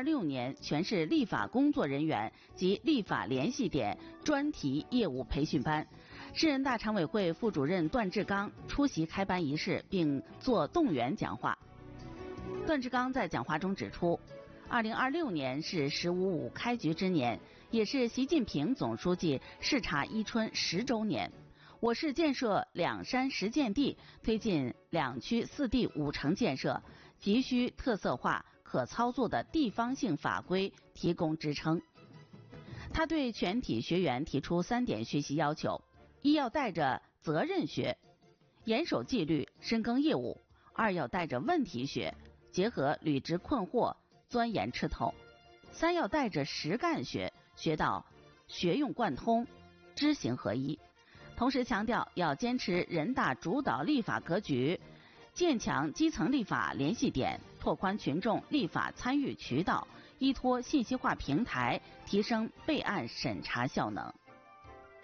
2026年全市立法工作人员及立法联系点专题业务培训班。市人大常委会副主任段志刚出席开班仪式并作动员讲话。段志刚在讲话中指出，2026年是“十五五”开局之年，也是习近平总书记视察伊春10周年。我市建设2山实践地，推进2区4地5城建设，急需特色化、可操作的地方性法规提供支撑。他对全体学员提出3点学习要求：一要带着责任学，严守纪律，深耕业务；二要带着问题学，结合履职困惑，钻研吃透；三要带着实干学，学到学用贯通，知行合一。同时强调要坚持人大主导立法格局，建强基层立法联系点，拓宽群众立法参与渠道，依托信息化平台，提升备案审查效能。